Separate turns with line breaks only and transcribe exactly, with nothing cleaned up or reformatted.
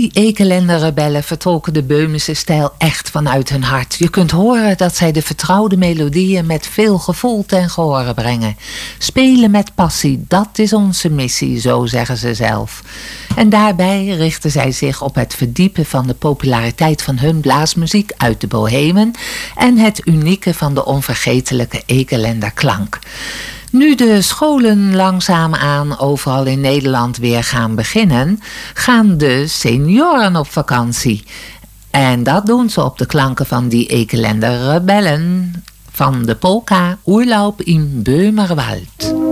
Die Ekelender-rebellen vertolken de Beumense stijl echt vanuit hun hart. Je kunt horen dat zij de vertrouwde melodieën met veel gevoel ten gehore brengen. Spelen met passie, dat is onze missie, zo zeggen ze zelf. En daarbij richten zij zich op het verdiepen van de populariteit van hun blaasmuziek uit de bohemen en het unieke van de onvergetelijke Ekelender-klank. Nu de scholen langzaamaan overal in Nederland weer gaan beginnen, gaan de senioren op vakantie. En dat doen ze op de klanken van die Ekelender-rebellen van de polka Urlaub im Böhmerwald.